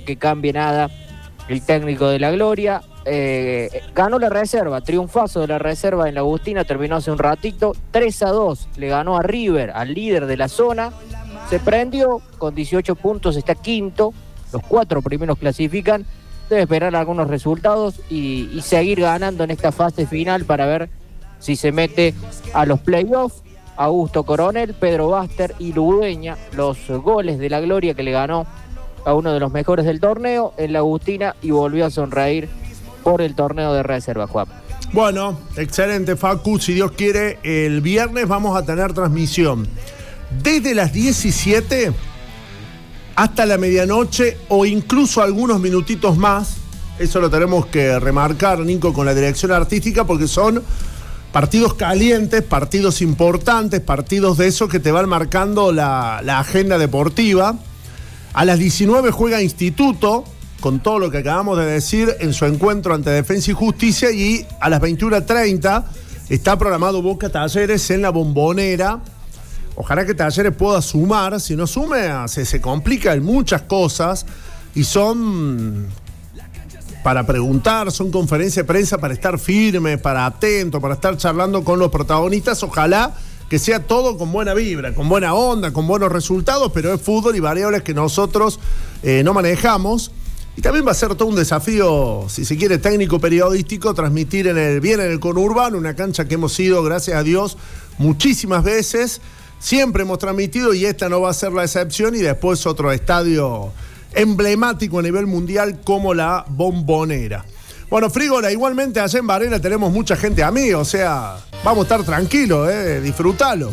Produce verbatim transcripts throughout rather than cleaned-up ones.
que cambie nada el técnico de la Gloria. Eh, ganó la reserva, triunfazo de la reserva en la Agustina, terminó hace un ratito, tres a dos, le ganó a River, al líder de la zona, se prendió con dieciocho puntos, está quinto, los cuatro primeros clasifican, debe esperar algunos resultados y, y seguir ganando en esta fase final para ver si se mete a los playoffs. Augusto Coronel, Pedro Baster y Ludueña, los goles de la Gloria que le ganó a uno de los mejores del torneo en la Agustina y volvió a sonreír por el torneo de reserva, Juan. Bueno, excelente, Facu. Si Dios quiere, el viernes vamos a tener transmisión desde las diecisiete hasta la medianoche o incluso algunos minutitos más. Eso lo tenemos que remarcar, Nico, con la dirección artística, porque son partidos calientes, partidos importantes, partidos de esos que te van marcando la, la agenda deportiva. A las diecinueve juega Instituto, con todo lo que acabamos de decir en su encuentro ante Defensa y Justicia, y a las veintiuna treinta está programado Boca Talleres en la Bombonera. Ojalá que Talleres pueda sumar, si no sume se, se complica en muchas cosas y son para preguntar, son conferencias de prensa para estar firme, para atento, para estar charlando con los protagonistas. Ojalá que sea todo con buena vibra, con buena onda, con buenos resultados, pero es fútbol y variables que nosotros eh, no manejamos. Y también va a ser todo un desafío, si se quiere, técnico-periodístico, transmitir en el, bien en el conurbano, una cancha que hemos ido, gracias a Dios, muchísimas veces. Siempre hemos transmitido y esta no va a ser la excepción. Y después otro estadio emblemático a nivel mundial como la Bombonera. Bueno, Frígola, igualmente allá en Varela tenemos mucha gente amiga, o sea, vamos a estar tranquilos, eh, disfrútalo.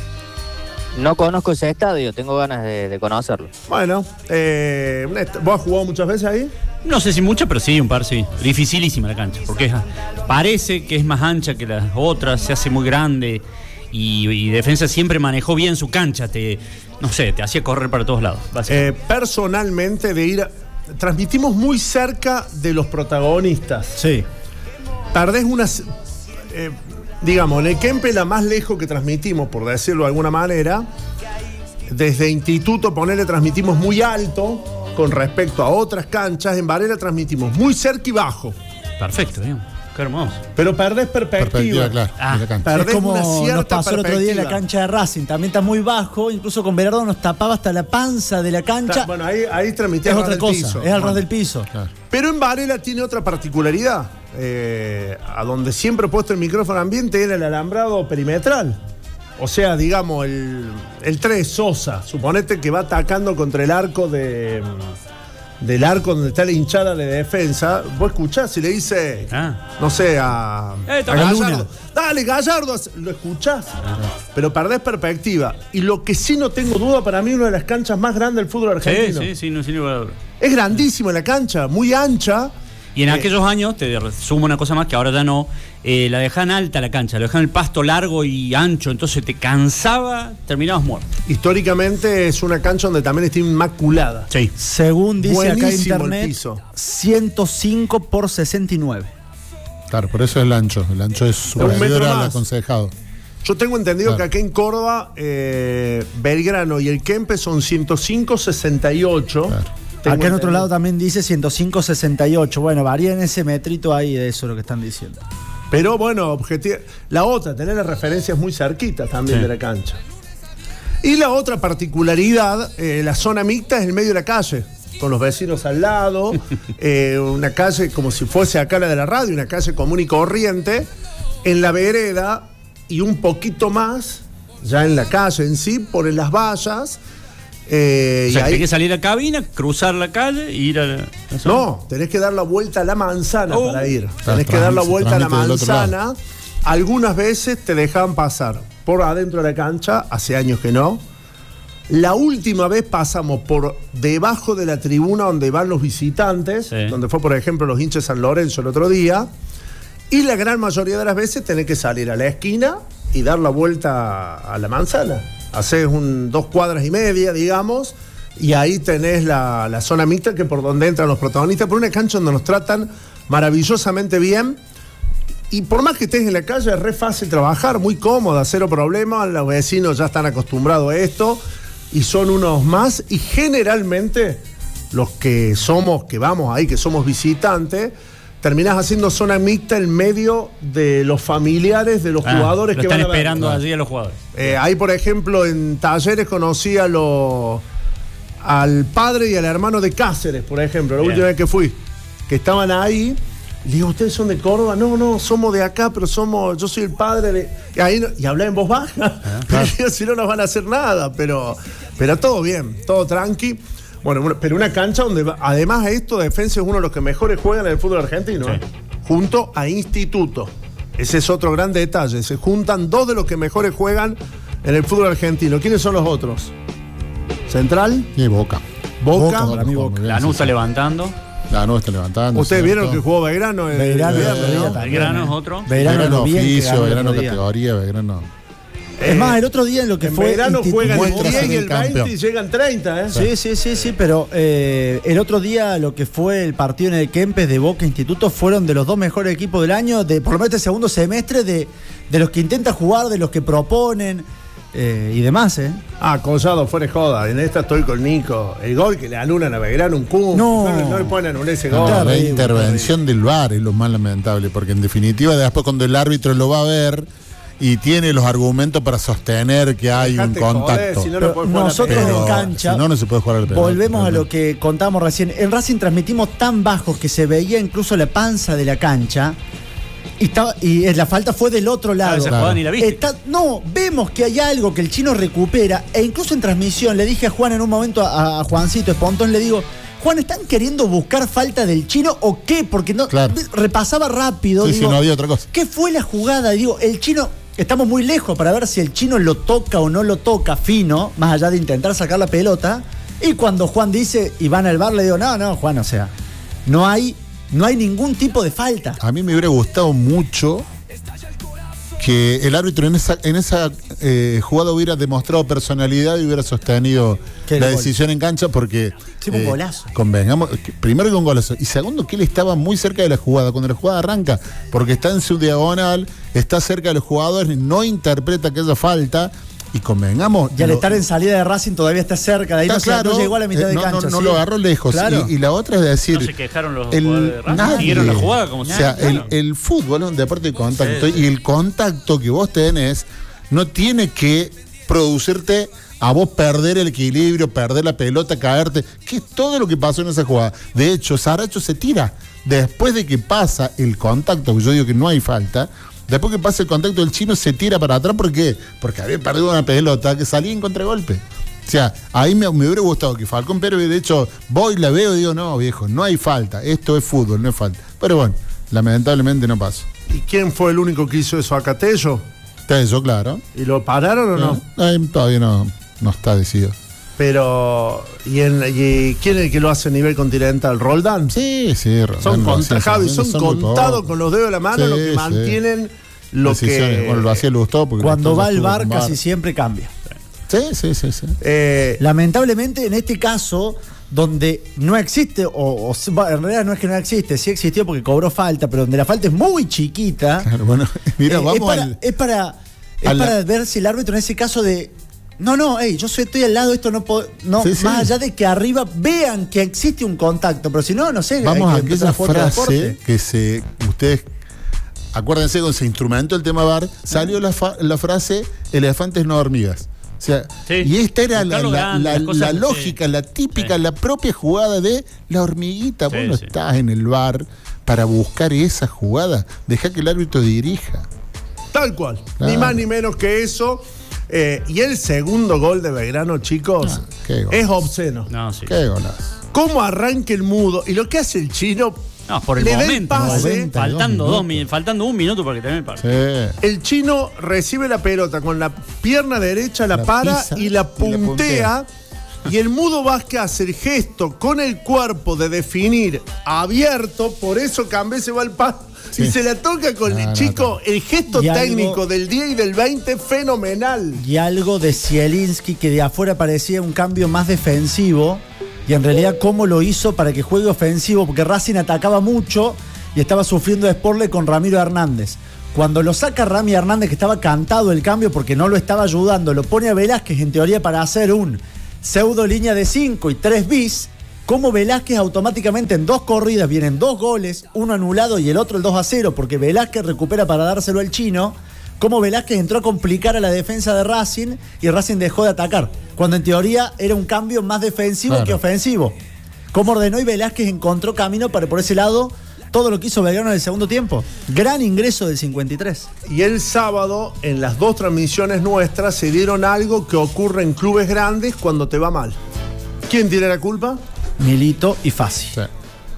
No conozco ese estadio, tengo ganas de, de conocerlo. Bueno, eh, ¿vos has jugado muchas veces ahí? No sé si muchas, pero sí, un par sí. Dificilísima la cancha, porque es, parece que es más ancha que las otras, se hace muy grande y, y Defensa siempre manejó bien su cancha, te, no sé, te hacía correr para todos lados. Eh, personalmente, de ir a, transmitimos muy cerca de los protagonistas. Sí. Perdés unas... Eh, digamos, en el Kempe la más lejos que transmitimos, por decirlo de alguna manera, desde Instituto, ponele, transmitimos muy alto con respecto a otras canchas. En Varela transmitimos muy cerca y bajo. Perfecto, bien. Qué hermoso. Pero perdés perspectiva. Perspectiva, claro. Ah, de la cancha. Perdés Es como una cierta nos pasó el otro día en la perspectiva. cancha de Racing. También está muy bajo. Incluso con Berardo nos tapaba hasta la panza de la cancha. Bueno, ahí, ahí transmitís es al otra ras del cosa. piso. Es al ras Bueno. del piso. Claro. Pero en Varela tiene otra particularidad. Eh, a donde siempre he puesto el micrófono ambiente era el alambrado perimetral. O sea, digamos, el, el tres Sosa. Suponete que va atacando contra el arco de... del arco donde está la hinchada de Defensa. Vos escuchás y le dice, Ah. no sé, a, Eh, a Gallardo. Gallardo. Dale, Gallardo, lo escuchás. Pero perdés perspectiva. Y lo que sí no tengo duda, para mí una de las canchas más grandes del fútbol sí, argentino. sí, sí, no sin lugar a dudas. Es grandísima la cancha, muy ancha. Y en Eh, aquellos años, te sumo una cosa más que ahora ya no, eh, la dejaban alta la cancha, la dejaban el pasto largo y ancho, entonces te cansaba, terminabas muerto. Históricamente es una cancha donde también está inmaculada. Sí. Según dice acá Buenísimo el internet, piso. ciento cinco por sesenta y nueve. Claro, por eso es el ancho. El ancho es un metro superior al más. aconsejado. Yo tengo entendido Claro. que acá en Córdoba, eh, Belgrano y el Kempe son ciento cinco sesenta y ocho. Claro. Tengo Acá en otro entendido. lado también dice ciento cinco sesenta y ocho. Bueno, varía en ese metrito ahí de eso lo que están diciendo. Pero bueno, objetivo. La otra, tener las referencias muy cerquitas también Sí. de la cancha. Y la otra particularidad, eh, la zona mixta es el medio de la calle, con los vecinos al lado, eh, una calle como si fuese acá la de la radio, una calle común y corriente, en la vereda y un poquito más, ya en la calle en sí, ponen las vallas. Eh, O sea, y ahí- tenés que salir a la cabina, cruzar la calle e ir a la... a la zona. No, tenés que dar la vuelta a la manzana Oh. para ir. Claro, Tenés que dar la se vuelta a la transmite del otro manzana. Algunas veces te dejaban pasar por adentro de la cancha, hace años que no. La última vez pasamos por debajo de la tribuna donde van los visitantes, Sí. donde fue, por ejemplo, los hinchas de San Lorenzo el otro día. Y la gran mayoría de las veces tenés que salir a la esquina y dar la vuelta a la manzana. Hacés un, dos cuadras y media, digamos, y ahí tenés la, la zona mixta, que por donde entran los protagonistas, por una cancha donde nos tratan maravillosamente bien. Y por más que estés en la calle, es re fácil trabajar, muy cómoda, cero problema. Los vecinos ya están acostumbrados a esto y son unos más. Y generalmente los que somos, que vamos ahí, que somos visitantes, terminás haciendo zona mixta en medio de los familiares de los Ah, jugadores lo que están van a ver. esperando allí a los jugadores. Eh, ahí, por ejemplo, en Talleres conocí a los, al padre y al hermano de Cáceres, por ejemplo, la Bien. última vez que fui, que estaban ahí. Le digo, ¿ustedes son de Córdoba? No, no, somos de acá, pero somos, yo soy el padre de... Y, ahí, no- y hablé en voz baja. Pero digo, si no nos van a hacer nada, pero, pero todo bien, todo tranqui. Bueno, una- pero una cancha donde, va- además de esto, Defensa es uno de los que mejores juegan en el fútbol argentino, Sí. ¿eh? Junto a Instituto. Ese es otro gran detalle. Se juntan dos de los que mejores juegan en el fútbol argentino. ¿Quiénes son los otros? Central, Y Boca. Boca. Boca, para mí, Jugó Boca. muy bien, Lanús sí, está sí. levantando. Lanús está levantando. Ustedes ¿cierto? vieron que jugó Belgrano el Belgrano, viernes, el otro día ¿no? también. Belgrano es otro. Belgrano, Belgrano lo bien que oficio, ganó el Belgrano otro día. categoría, Belgrano. Es más, el otro día en lo que En fue Belgrano Instituto- juegan el Muestra diez y ser el veinte campeón. y llegan treinta, ¿eh? Sí, sí, sí, sí, pero eh, el otro día lo que fue el partido en el Kempes de Boca Instituto fueron de los dos mejores equipos del año, de por lo menos este segundo semestre, de, de los que intentan jugar, de los que proponen eh, y demás, ¿eh? Ah, Collado, fuera de joda. En esta estoy con Nico. El gol que le anulan a Belgrano, un cum. No. No, no le pueden anular ese No, gol. la terrible, intervención del V A R es lo más lamentable, porque en definitiva después cuando el árbitro lo va a ver y tiene los argumentos para sostener que hay Dejate un joder, contacto. si no, no Pero puede jugar la nosotros pelota. Pero en cancha, si no, no se puede jugar al pelota. volvemos a lo que contábamos recién. En Racing transmitimos tan bajos que se veía incluso la panza de la cancha y, estaba, y la falta fue del otro A lado. esa Claro. jugada ni la viste. Está- no, vemos que hay algo que el chino recupera, e incluso en transmisión le dije a Juan en un momento, a, a Juancito Espontón, le digo, Juan, ¿están queriendo buscar falta del chino o qué? Porque no Claro. repasaba rápido. Sí, digo, sí, no había otra cosa. ¿qué fue la jugada? Digo, el chino, estamos muy lejos para ver si el chino lo toca o no lo toca fino, más allá de intentar sacar la pelota. Y cuando Juan dice, y van al bar, le digo, no, no, Juan, o sea, no hay, no hay ningún tipo de falta. A mí me hubiera gustado mucho que el árbitro en esa, en esa eh, jugada hubiera demostrado personalidad y hubiera sostenido Que el la gol. decisión en cancha porque... Sí, un golazo. Convengamos, que- primero que un golazo. Y segundo que él estaba muy cerca de la jugada, cuando la jugada arranca, porque está en su diagonal, está cerca de los jugadores, no interpreta que haya falta. Y convengamos... Y al lo- estar en salida de Racing todavía está cerca, de ahí Está no, se- no claro, llegó a la mitad eh, de no, cancha. No, no ¿sí? lo agarró lejos. Claro. Y, y la otra es decir. No se quejaron los el, jugadores de Racing, nadie. siguieron la jugada como si O sea, nada. el, el fútbol es un deporte de contacto. Sí, sí. Y el contacto que vos tenés no tiene que producirte a vos perder el equilibrio, perder la pelota, caerte, que es todo lo que pasó en esa jugada. De hecho, Saracho se tira después de que pasa el contacto, que yo digo que no hay falta. Después que pasa el contacto, el chino se tira para atrás. ¿Por qué? Porque había perdido una pelota que salía en contragolpe. O sea, ahí me, me hubiera gustado que Falcón Pérez, de hecho, voy, la veo y digo, no, viejo, no hay falta. Esto es fútbol, no es falta. Pero bueno, lamentablemente no pasa. ¿Y quién fue el único que hizo eso a Catello? Está eso, claro. ¿Y lo pararon o no? Ahí todavía no, no está decidido. Pero, ¿y, en, y quién es el que lo hace a nivel continental? ¿Roldán? Sí, sí. Son, Roldán, conta- sí, Javi, sí, son muy contados pocos. con los dedos de la mano Sí, los que sí. mantienen lo Decisiones. que... Bueno, lo hacía Lustó porque Cuando Lustó va al estuvo bar en casi siempre cambia. Sí, sí, sí, sí. Eh, Lamentablemente, en este caso, donde no existe, o, o bueno, en realidad no es que no existe, sí existió porque cobró falta, pero donde la falta es muy chiquita, Claro, bueno, mira, eh, es vamos para, al... es para, es a la- para ver si el árbitro en ese caso de... No, no, hey, yo soy, estoy al lado, esto no puedo... No, Sí, sí. más allá de que arriba vean que existe un contacto, pero si no, no sé. Vamos hay a que empezar aquella a jugar otro frase deporte. que se... Ustedes... Acuérdense, cuando se instrumentó el tema V A R, salió la, fa- la frase elefantes no hormigas. O sea, Sí. y esta era la, Buscarlo la- grande, la- las cosas, la sí. lógica, la típica, Sí. la propia jugada de la hormiguita. Sí, Vos no sí. estás en el V A R para buscar esa jugada. Deja que el árbitro dirija. tal cual. Claro. Ni más ni menos que eso. Eh, y el segundo gol de Belgrano, chicos, Ah, qué gol. es obsceno. No, sí. Qué golazo. ¿Cómo arranca el mudo? Y lo que hace el chino... No, por el le da momento. pase, noventa. Faltando, dos dos, minutos. mi- faltando un minuto para que termine el partido. Sí. El chino recibe la pelota con la pierna derecha, la, La para pisa y la y la puntea. Y el mudo Vázquez hace el gesto con el cuerpo de definir abierto, por eso Cambé se va al paso. Sí. Y se la toca con No, el no, chico, el gesto Y algo- técnico del diez y del veinte, fenomenal. Y algo de Zielinski que de afuera parecía un cambio más defensivo y en realidad cómo lo hizo para que juegue ofensivo, porque Racing atacaba mucho y estaba sufriendo de Sporle con Ramiro Hernández. Cuando lo saca Rami Hernández, que estaba cantado el cambio porque no lo estaba ayudando, lo pone a Velázquez en teoría para hacer un pseudo línea de cinco y tres bis, cómo Velázquez automáticamente en dos corridas vienen dos goles, uno anulado y el otro el dos a cero, porque Velázquez recupera para dárselo al Chino, cómo Velázquez entró a complicar a la defensa de Racing y Racing dejó de atacar, cuando en teoría era un cambio más defensivo Claro. que ofensivo. Cómo ordenó y Velázquez encontró camino para por ese lado todo lo que hizo Belgrano en el segundo tiempo. Gran ingreso del cincuenta y tres. Y el sábado, en las dos transmisiones nuestras, se dieron algo que ocurre en clubes grandes cuando te va mal. ¿Quién tiene la culpa? Milito y Fassi. Sí.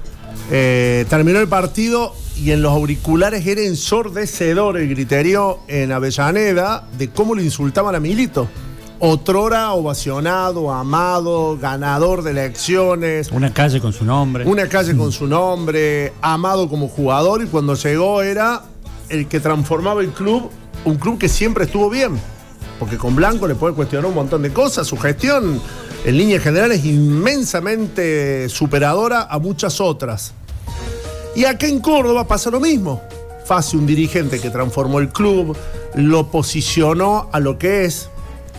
Eh, terminó el partido y en los auriculares era ensordecedor el griterío en Avellaneda de cómo le insultaban a Milito. Otrora ovacionado, amado, ganador de elecciones, Una calle con su nombre. una calle con su nombre, amado como jugador, y cuando llegó era el que transformaba el club, un club que siempre estuvo bien. Porque con Blanco le puede cuestionar un montón de cosas, su gestión en líneas generales es inmensamente superadora a muchas otras. Y acá en Córdoba pasa lo mismo. Fassi, un dirigente que transformó el club, lo posicionó a lo que es,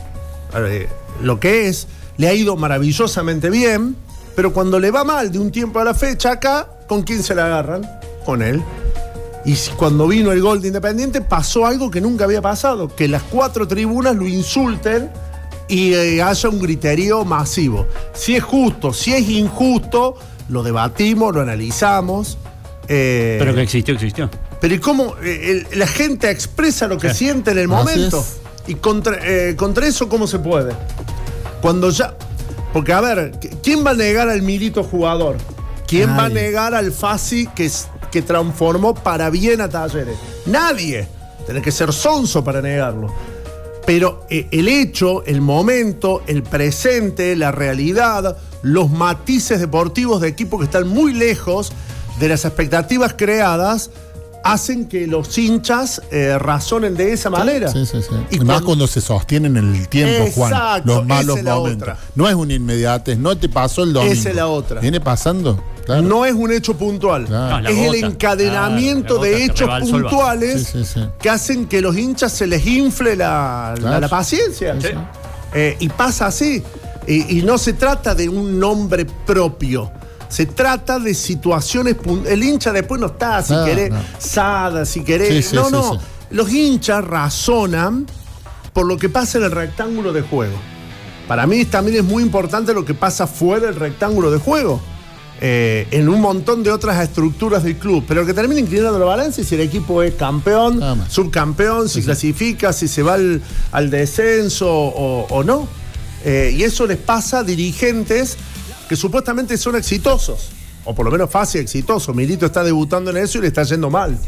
eh, lo que es, le ha ido maravillosamente bien, pero cuando le va mal de un tiempo a la fecha acá, ¿con quién se la agarran? Con él. Y cuando vino el gol de Independiente pasó algo que nunca había pasado, que las cuatro tribunas lo insulten y eh, haya un griterío masivo. Si es justo, si es injusto, lo debatimos, lo analizamos. eh, Pero que existió, existió. pero ¿y cómo eh, el- la gente expresa lo que Sí. siente en el Así momento? es. Y contra, eh, contra eso, ¿cómo se puede? Cuando ya... Porque, a ver, ¿quién va a negar al Milito jugador? ¿Quién va a Nadie. negar al Fassi que, s- que transformó para bien a Talleres? Nadie. Tenés que ser sonso para negarlo. Pero eh, el hecho, el momento, el presente, la realidad, los matices deportivos de equipos que están muy lejos de las expectativas creadas, hacen que los hinchas eh, razonen de esa manera. Sí, sí, sí. Y Y más cuando- cuando se sostienen en el tiempo, Juan. Exacto, Los malos esa es la momentos. otra. No es una inmediatez, no te pasó el domingo. Esa es la otra. Viene pasando. Claro. No es un hecho puntual. Claro. No, la es el gota. encadenamiento Claro, la de gota que hechos rebalsó el vaso. puntuales Sí, sí, sí. que hacen que los hinchas se les infle la, la- Claro. la paciencia. Sí, sí. Eh, y pasa así. Y, y no se trata de un nombre propio. Se trata de situaciones. pun- El hincha después no está, si No, querés, no. Sada, si querés. Sí, sí, no, sí, no. sí. Los hinchas razonan por lo que pasa en el rectángulo de juego. Para mí también es muy importante lo que pasa fuera del rectángulo de juego. Eh, en un montón de otras estructuras del club. Pero lo que termina inclinando la balanza es si el equipo es campeón, Nada más. subcampeón, si clasifica, si se va al, al descenso o, o no. Eh, y eso les pasa a dirigentes que supuestamente son exitosos. O por lo menos fácil exitoso. Milito está debutando en eso y le está yendo mal.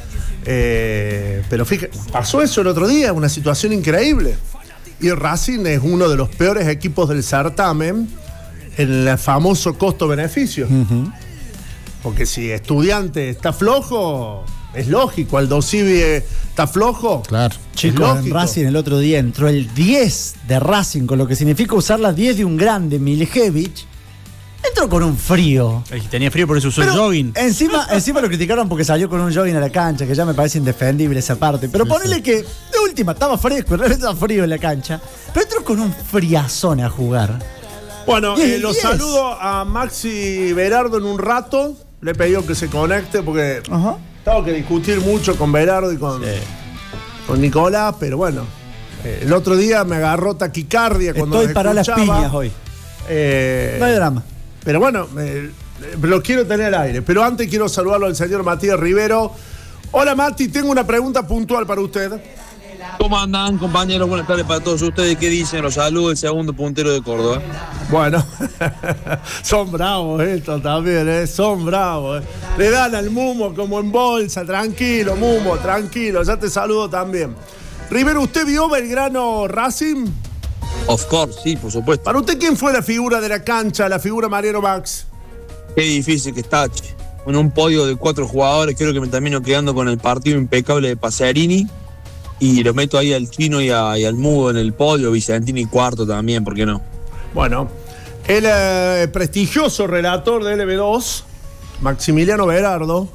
Eh, pero fíjate, pasó eso el otro día, una situación increíble. Y Racing es uno de los peores equipos del certamen en el famoso costo-beneficio. Porque si Estudiante está flojo, es lógico. Aldo Civi está flojo. Claro. Es Chicos, en lógico. Racing el otro día entró el diez de Racing, con lo que significa usar la diez de un grande, Miljevich. Entró con un frío. El que tenía frío por eso usó el Pero jogging. Encima, encima lo criticaron porque salió con un jogging a la cancha, que ya me parece indefendible esa parte. Pero Sí, ponele sí. que de última estaba fresco, realmente estaba frío en la cancha. Pero entró con un friazón a jugar. Bueno, Y el eh, los diez. saludo a Maxi Berardo en un rato. Le he pedido que se conecte porque Ajá. tengo que discutir mucho con Berardo y con, con Nicolás, pero bueno. eh, el otro día me agarró taquicardia cuando Estoy los para las escuchaba. piñas hoy. Eh, No hay drama. Pero bueno, eh, lo quiero tener al aire. Pero antes quiero saludarlo al señor Matías Rivero. Hola Mati, tengo una pregunta puntual para usted. ¿Cómo andan, compañeros? Buenas tardes para todos ustedes. ¿Qué dicen? Los saludos del segundo puntero de Córdoba. Bueno, son bravos estos también, ¿eh? Son bravos. ¿eh? Le dan al Mumo como en bolsa, tranquilo, Mumo, tranquilo, ya te saludo también. Rivero, ¿usted vio Belgrano Racing? Of course, sí, por supuesto. Para usted, ¿quién fue la figura de la cancha, la figura Mariano Max? Qué difícil que está, che. En un podio de cuatro jugadores, creo que me termino quedando con el partido impecable de Pacerini. Y lo meto ahí al Chino y, a- y al Mudo en el podio, Vicentini cuarto también, ¿por qué no? Bueno, el eh, prestigioso relator de L B dos, Maximiliano Berardo,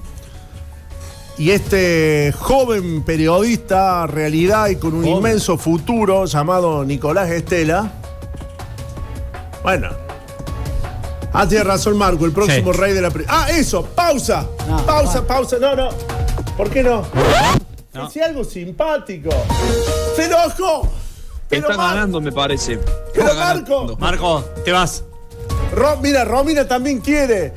y este joven periodista, realidad y con un Joven. inmenso futuro, llamado Nicolás Estela. Bueno, Ah, tiene razón Marco, el próximo Sí. rey de la... pri- Ah, eso, pausa. No, pausa, no. pausa. No, no. ¿Por qué no? No. Decía algo simpático. ¡Se enojó! Pero Está Mar- ganando, me parece. Pero Está Marco. ganando. Marco, te vas. Ro- mira, Romina también quiere.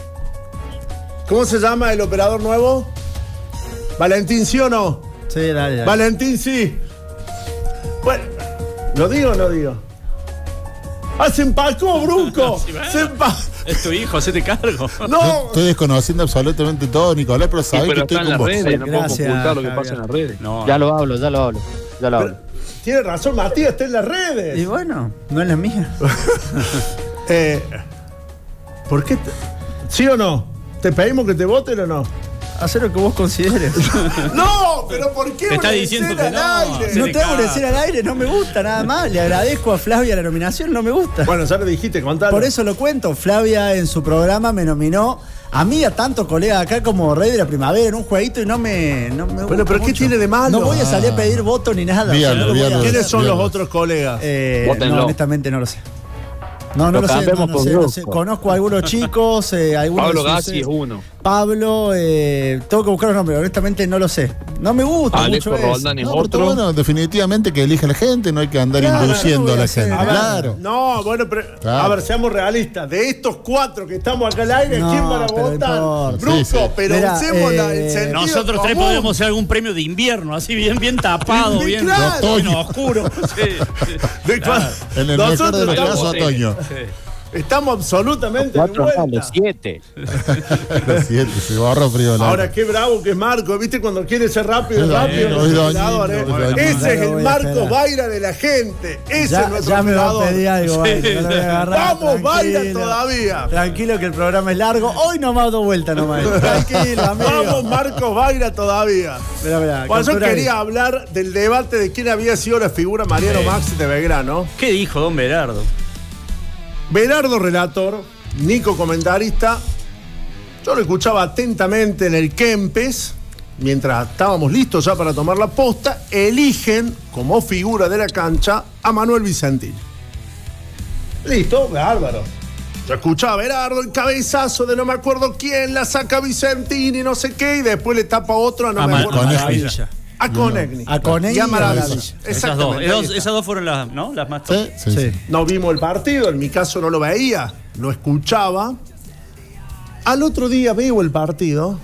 ¿Cómo se llama el operador nuevo? Valentín, ¿sí o no? Sí, dale, dale. Valentín, sí. Bueno, ¿lo digo o no digo? ¡Ah, se empacó, Brunco! Sí, bueno. ¡Se empacó! Es tu hijo, hacete cargo. ¡No! Estoy desconociendo absolutamente todo, Nicolás, pero Sí, sabés que pero estoy está en con las vos. redes, no podemos Gracias, ocultar lo que Javier. pasa en las redes. No, Ya lo hablo, ya lo hablo. Ya lo hablo. Tiene razón, Matías, está en las redes. Y bueno, no es la mía. Eh, ¿Por qué? te- ¿Sí o no? ¿Te pedimos que te voten o no? Hacer lo que vos consideres. ¡No! ¿Pero por qué Te está una diciendo escena que al no. aire? Se No le te hago caga. decir al aire, no me gusta nada más. Le agradezco a Flavia la nominación, no me gusta. Bueno, ya lo dijiste, contalo. Por eso lo cuento. Flavia en su programa me nominó a mí y a tantos colegas acá como Rey de la Primavera en un jueguito y no me. No me Bueno, gusta pero ¿qué mucho. tiene de malo? No voy a salir a pedir voto ni nada. Dígalo, no lo voy a dígalo. hacer. ¿Quiénes son Bien. los otros colegas? Eh, Vótenlo. no, honestamente no lo sé. No, no Lo lo sé, no, cambiamos no por sé, no grupo. sé. Conozco a algunos chicos, eh, algunos Pablo de sus- Gassi es uno. Pablo, eh, tengo que buscar los nombres, honestamente no lo sé. No me gusta Alejo mucho eso. Roldán es No, pero otro. bueno, definitivamente que elija la gente, no hay que andar Claro, induciendo no voy a a la hacer gente. A ver, Claro. No, bueno, pero. Claro. A ver, seamos realistas. De estos cuatro que estamos acá al aire, No, ¿quién van a pero votar? importa. Brusco, Sí, sí. pero Mira, usemos la- el eh, sentido Nosotros tres común. podemos hacer algún premio de invierno, así bien, bien tapado, Sí, bien, claro. bien oscuro. Sí, sí. De cua- En el mejor Nosotros de los estamos, casos, otoño. Sí. estamos absolutamente de Cuatro, no, vuelta. los siete. Lo siento, se borró frío. la- Ahora, qué bravo que es Marco, ¿viste? Cuando quiere ser rápido, Es rápido, dañino, los es operadores. dañino, es dañino. Ese No es lo el voy a Marco esperar. Vaira de la gente. Ese es Ya, nuestro ya me va a operador. pedir algo, Vaira, no lo voy a agarrar, Vamos, Vaira, tranquilo. todavía. Tranquilo que el programa es largo. Hoy no me ha dado vuelta nomás. Tranquilo, amigo. Vamos, Marcos Vaira, todavía. Mirá, mirá, Bueno, yo captura ahí. quería hablar del debate de quién había sido la figura Mariano Sí. Maxi de Belgrano. ¿Qué dijo don Berardo? Berardo, relator, Nico, comentarista. Yo lo escuchaba atentamente en el Kempes, mientras estábamos listos ya para tomar la posta. Eligen como figura de la cancha a Manuel Vicentini. Listo, bárbaro. Yo escuchaba a Berardo, el cabezazo de no me acuerdo quién, la saca Vicentini, no sé qué, y después le tapa otro a no A me Ma- acuerdo. Conegni. Maravilla. A Conegni. A Conegni y a y a Maravilla. Maravilla. Esas dos, Exactamente. ahí esas, está. esas dos fueron las, ¿no? Las más top. Sí, sí, Sí. sí. No vimos el partido, en mi caso no lo veía, lo escuchaba. Al otro día veo el partido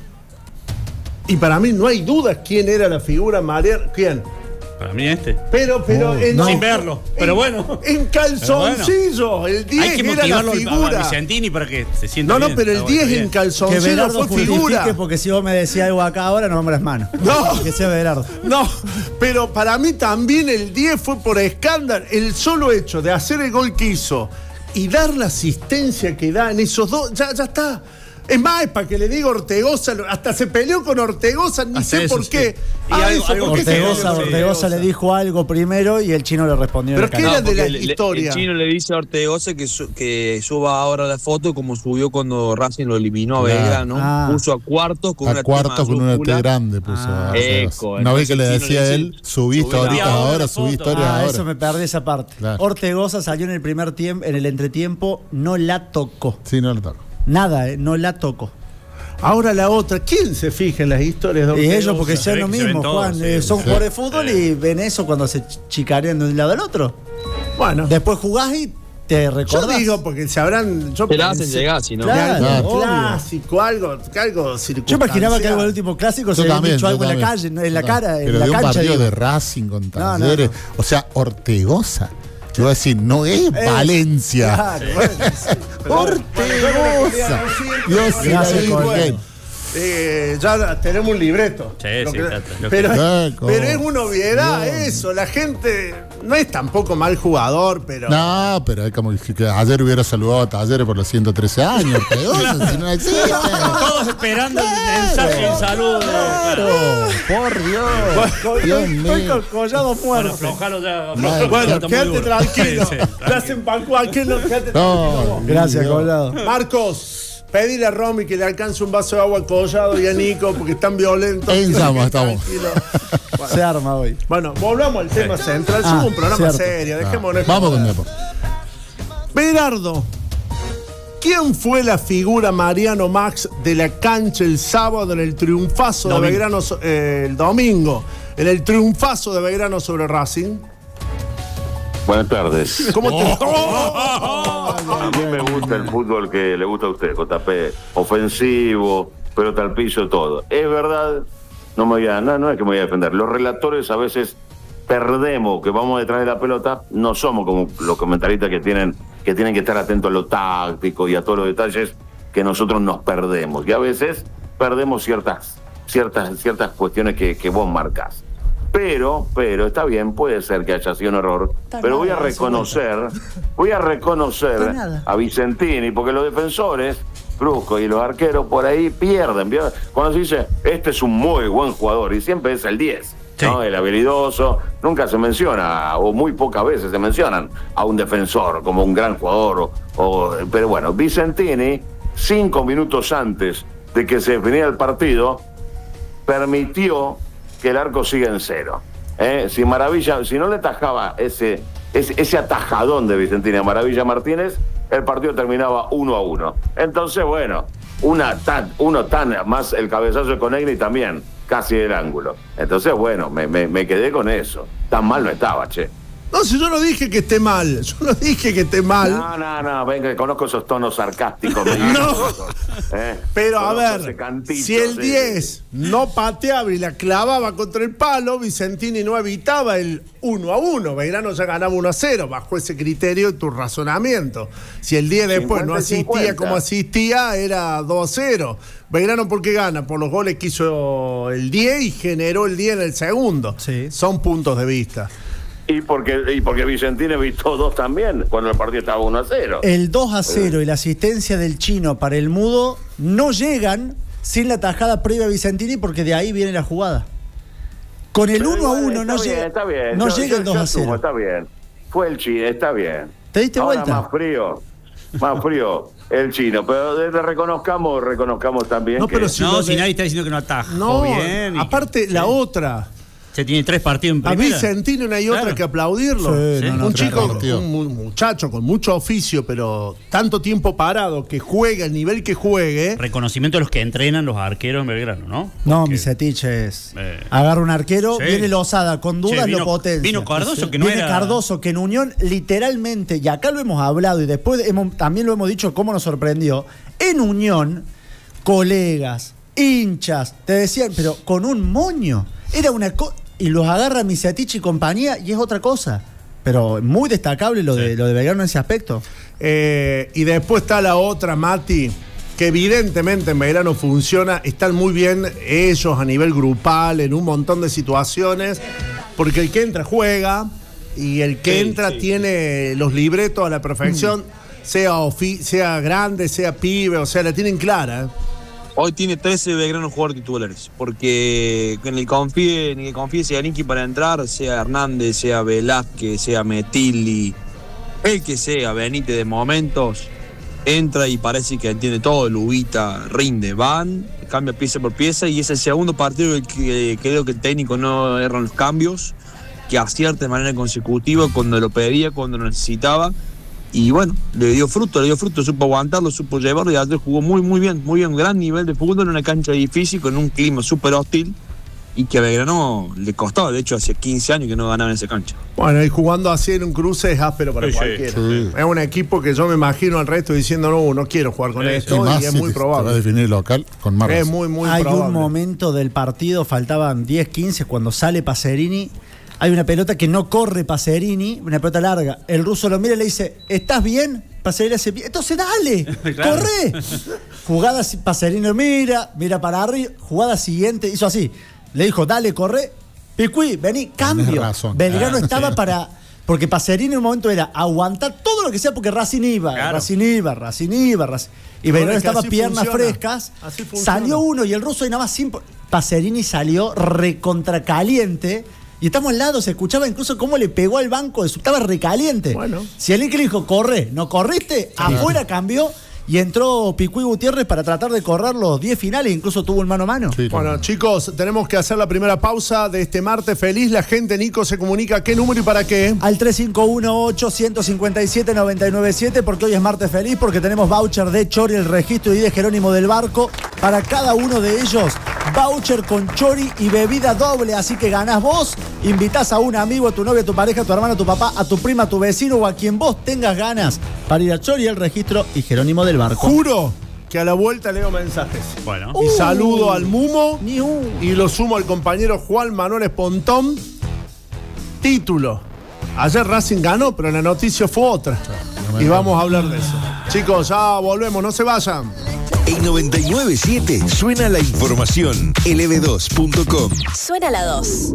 y para mí no hay dudas quién era la figura Mariano. ¿Quién? Para mí este. Pero, pero. Oh, en, no. Sin verlo, pero en- bueno. En calzoncillo, el Hay diez que era la motivarlo al- a figura. Vicentini para que se sienta No, no, bien. pero el Está bueno, diez está en bien. Que calzoncillo Berardo fue justifique, figura. porque si vos me decís algo acá ahora, no vamos las manos. No. Que sea Berardo. No, pero para mí también el diez fue por escándalo. El solo hecho de hacer el gol que hizo y dar la asistencia que da en esos dos, ya, ya está. Es más, es para que le diga Ortegoza, hasta se peleó con Ortegoza, ni Hasta sé eso, por sí. qué. Y Ah, algo- eso, algo ¿por qué se peleó Ortegoza, con Ortegoza le dijo algo primero y el chino le respondió. Pero en la ¿qué cara. era de la porque le- le- historia? El chino le dice a Ortegoza que, su- que suba ahora la foto como subió cuando Racing lo eliminó a Claro. Belgrano. Ah. Puso a cuartos con una A cuarto con una T mayúscula. grande puso. Ah. a Ortegoza. Eco, No vi que le entonces el decía chino le él, dice, subí subí historias ahora ahora, la subí foto. historias Ah, ahora. eso me perdí esa parte. Claro. Ortegoza salió en el primer tiempo, en el entretiempo, no la tocó. Sí, no lo toco. Nada, eh, no la tocó. Ahora la otra, ¿quién se fija en las historias de Y Ortegoza? ellos, porque Se son ve lo que se ven mismo, todos, Juan. sí. eh, son Sí. jugadores de fútbol y ven eso cuando se chicarean de un lado al otro. Bueno, Después jugás y te yo recordás. digo porque se habrán. Yo Te la hacen pensé- llegar, si no. de Claro, algún obvio. clásico, algo, algo Yo imaginaba que algo del último clásico se Yo había también, dicho yo algo en la también. calle, no, en la Yo cara, también. en Pero la de un cancha. partido digo. de Racing con No, no, Talleres. no. O sea, Ortegoza. Yo iba a decir, no es Eh, Valencia. Claro, bueno, sí. Ortegoza. Dios sí, Gracias, la Jorge. Virgen. Eh, ya tenemos un libreto. Sí, Lo sí, que- está- lo que- pero, Ah, ¿cómo? pero es una obviedad Bien. eso. La gente no es tampoco mal jugador, pero. No, pero es como que ayer hubiera saludado a Talleres por los ciento trece años. Ortegoza, si no existe. Todos esperando el mensaje y el saludo. Claro, por Dios. Dios Estoy mío. con collado Bueno, muerto. aflojalo ya. Bueno, aflojalo, Bueno, está muy quédate duro. tranquilo. Sí, sí, Te hacen pan cualquiera, quédate No, tranquilo. Gracias, Dios. collado. Marcos, pedile a Romy que le alcance un vaso de agua a Collado y a Nico porque están violentos. En llama estamos. Tranquilo. Se arma hoy. Bueno, volvamos al tema central. Ah, Somos un programa cierto. serio, dejémonos. Vamos con joder. Depo. Berardo ¿Quién fue la figura Mariano Max de la cancha el sábado en el triunfazo Domingo. de Belgrano, eh, el domingo, en el triunfazo de Belgrano sobre Racing? Buenas tardes. ¿Cómo te... A mí me gusta el fútbol que le gusta a usted, J P. Ofensivo, pelota al piso, todo. Es verdad, no me voy a, no, no es que me voy a defender. Los relatores a veces perdemos, que vamos detrás de la pelota, no somos como los comentaristas que tienen que tienen que estar atentos a lo táctico y a todos los detalles, que nosotros nos perdemos. Y a veces perdemos ciertas, ciertas, ciertas cuestiones que, que vos marcás. Pero, pero, está bien, puede ser que haya sido un error, Está pero voy a nada, reconocer, voy a reconocer Está nada. a Vicentini, porque los defensores, Brusco y los arqueros, por ahí pierden. ¿Vio? Cuando se dice, este es un muy buen jugador, y siempre es el diez, Sí. ¿no? El habilidoso, nunca se menciona, o muy pocas veces se mencionan a un defensor como un gran jugador, o, o- pero bueno, Vicentini, cinco minutos antes de que se definiera el partido, permitió que el arco siga en cero. ¿Eh? Si Maravilla, si no le tajaba ese, ese, ese atajadón de Vicentini a Maravilla Martínez, el partido terminaba uno a uno. Entonces, bueno, una tan, uno tan más el cabezazo de Conegni también, casi del ángulo. Entonces, bueno, me, me, me quedé con eso. Tan mal no estaba, che. No, si yo no dije que esté mal, yo no dije que esté mal. No, no, no, venga, conozco esos tonos sarcásticos. No. ¿Eh? Pero a Conozco ver, ese cantito, si el sí. diez no pateaba y la clavaba contra el palo, Vicentini no evitaba el uno a uno. Belgrano ya ganaba uno a cero, bajo ese criterio y tu razonamiento. Si el diez después no cincuenta y asistía cincuenta. como asistía, era dos a cero. Belgrano, ¿por qué gana? Por los goles que hizo el diez y generó el diez en el segundo. Sí. Son puntos de vista. Y porque, y porque Vicentini evitó dos también, cuando el partido estaba uno a cero. El dos a cero y la asistencia del Chino para el Mudo no llegan sin la tajada previa a Vicentini, porque de ahí viene la jugada. Con el Pero uno a igual, uno está no bien, llega, está bien. no Yo- llega yo- el dos yo a asumo, cero. Está bien. Fue el Chino, está bien. ¿Te diste Ahora vuelta? más frío, más frío el Chino. Pero desde reconozcamos, reconozcamos también No, que... pero si No, lo si de- nadie está diciendo que no atajó No, bien. y que- aparte la sí. otra. Se tiene tres partidos en A primera. Vicentini una y otra Claro. que aplaudirlo. Sí, no, no, un tres chico, partidos. un, un muchacho con mucho oficio, pero tanto tiempo parado, que juegue el nivel que juegue. Reconocimiento de los que entrenan los arqueros en Belgrano, ¿no? No, Porque- mi setiche es. Eh. Agarra un arquero, Sí. viene Lozada, con dudas Che, vino- lo potencia. vino Cardoso, que no viene era- Cardoso, que en Unión, literalmente, y acá lo hemos hablado, y después hemos, también lo hemos dicho cómo nos sorprendió. En Unión, colegas, hinchas, te decían, pero con un moño. Era una cosa. Y los agarra Misetich y compañía, y es otra cosa. Pero muy destacable lo, de, Sí. lo de Belgrano en ese aspecto. Eh, y después está la otra, Mati, que evidentemente en Belgrano funciona. Están muy bien ellos a nivel grupal, en un montón de situaciones. Porque el que entra juega, y el que Sí, entra sí. tiene los libretos a la perfección, sea, ofi- sea grande, sea pibe, o sea, la tienen clara. ¿eh? Hoy tiene trece Belgrano jugadores titulares, porque en el confíe, ni que confíe sea Linky para entrar, sea Hernández, sea Velázquez, sea Metilli, el que sea, Benítez de momentos, entra y parece que entiende todo, Lubita rinde, van, cambia pieza por pieza, y es el segundo partido en el que creo que el técnico no erra en los cambios, que acierta de manera consecutiva cuando lo pedía, cuando lo necesitaba. Y bueno, le dio fruto, le dio fruto, supo aguantarlo, supo llevarlo y ayer jugó muy, muy bien, muy bien, gran nivel de fútbol en una cancha difícil, con un clima súper hostil y que a Belgrano le costaba, de hecho hace quince años que no ganaba en esa cancha. Bueno, y jugando así en un cruce es áspero para Sí, sí, cualquiera. sí. Es un equipo que yo me imagino al resto diciendo, no, no quiero jugar con Sí, esto, Y más y es si muy te- te va a probable. definir el local con más Es razón. muy, muy Hay probable. un momento del partido, faltaban diez, quince, cuando sale Pacerini. Hay una pelota que no corre Pacerini, una pelota larga. El ruso lo mira y le dice, ¿estás bien? Pacerini hace bien. Entonces dale, Claro. corre. Jugada, si- Pacerini lo mira, mira para arriba. Jugada siguiente, hizo así. Le dijo, dale, corre. Picuí, vení, cambio. Tenés razón. Belgrano Ah, estaba sí. para... Porque Pacerini en un momento era aguantar todo lo que sea, porque Racing iba, Claro. Racing iba, Racing iba, Racing... Y Belgrano Bueno, es que estaba así piernas funciona. frescas. Así funciona. Salió uno y el ruso y nada más sin... Pacerini salió recontracaliente. Y estamos al lado, se escuchaba incluso cómo le pegó al banco, estaba recaliente. Bueno. Si alguien que le dijo, corre, no corriste, afuera cambió. y entró Picuí Gutiérrez para tratar de correr los diez finales, incluso tuvo un mano a mano. Sí, Bueno, claro. chicos, tenemos que hacer la primera pausa de este martes feliz. La gente, Nico, se comunica qué número y para qué. Al tres cinco uno, ocho cinco siete, nueve nueve siete, porque hoy es martes feliz, porque tenemos voucher de Chori, el registro y de Jerónimo del Barco. Para cada uno de ellos, voucher con Chori y bebida doble. Así que ganás vos, invitás a un amigo, a tu novia, a tu pareja, a tu hermano, a tu papá, a tu prima, a tu vecino o a quien vos tengas ganas para ir a Chori, el registro y Jerónimo del Barco. Juro que a la vuelta leo mensajes. Bueno. Y Uh. saludo al Mumo Ni un. y lo sumo al compañero Juan Manuel Espontón. Título. Ayer Racing ganó, pero la noticia fue otra. Y vamos a hablar de eso. Chicos, ya volvemos, no se vayan. En noventa y nueve punto siete suena la información. L B dos punto com. Suena la dos.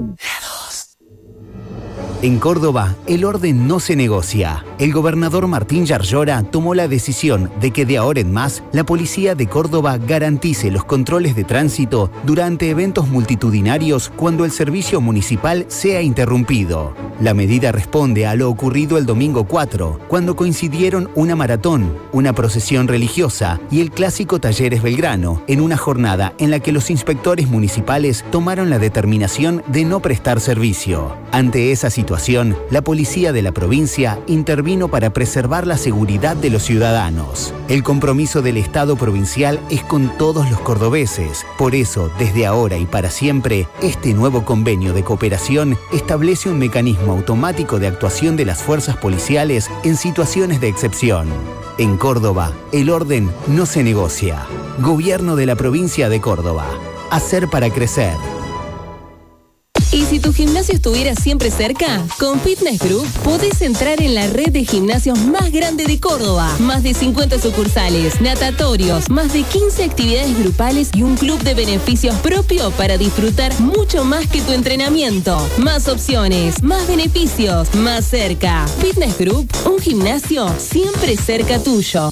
En Córdoba, el orden no se negocia. El gobernador Martín Yarlora tomó la decisión de que de ahora en más, la policía de Córdoba garantice los controles de tránsito durante eventos multitudinarios cuando el servicio municipal sea interrumpido. La medida responde a lo ocurrido el domingo cuatro, cuando coincidieron una maratón, una procesión religiosa y el clásico Talleres Belgrano, en una jornada en la que los inspectores municipales tomaron la determinación de no prestar servicio. Ante esa situación, la policía de la provincia intervino para preservar la seguridad de los ciudadanos. El compromiso del Estado provincial es con todos los cordobeses. Por eso, desde ahora y para siempre, este nuevo convenio de cooperación establece un mecanismo automático de actuación de las fuerzas policiales en situaciones de excepción. En Córdoba, el orden no se negocia. Gobierno de la provincia de Córdoba. Hacer para crecer. ¿Y si tu gimnasio estuviera siempre cerca? Con Fitness Group podés entrar en la red de gimnasios más grande de Córdoba. Más de cincuenta sucursales, natatorios, más de quince actividades grupales y un club de beneficios propio para disfrutar mucho más que tu entrenamiento. Más opciones, más beneficios, más cerca. Fitness Group, un gimnasio siempre cerca tuyo.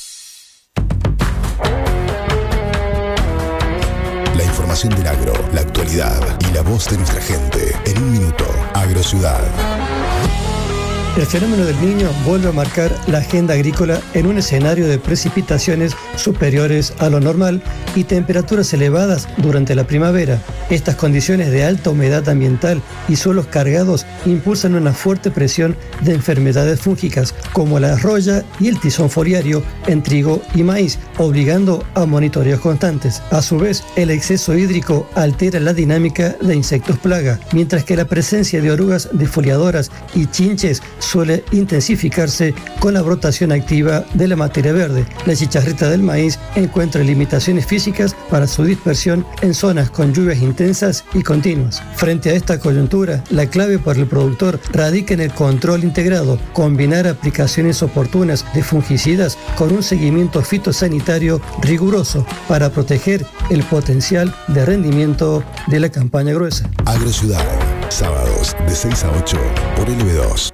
La información del agro, la actualidad y la voz de nuestra gente. En un minuto, AgroCiudad. El fenómeno del Niño vuelve a marcar la agenda agrícola en un escenario de precipitaciones superiores a lo normal y temperaturas elevadas durante la primavera. Estas condiciones de alta humedad ambiental y suelos cargados impulsan una fuerte presión de enfermedades fúngicas como la roya y el tizón foliario en trigo y maíz, obligando a monitoreos constantes. A su vez, el exceso hídrico altera la dinámica de insectos plaga, mientras que la presencia de orugas defoliadoras y chinches suele intensificarse con la brotación activa de la materia verde. La chicharrita del maíz encuentra limitaciones físicas para su dispersión en zonas con lluvias intensas y continuas. Frente a esta coyuntura, la clave para el productor radica en el control integrado, combinar aplicaciones oportunas de fungicidas con un seguimiento fitosanitario riguroso para proteger el potencial de rendimiento de la campaña gruesa. AgroCiudad, sábados de seis a ocho por L B dos.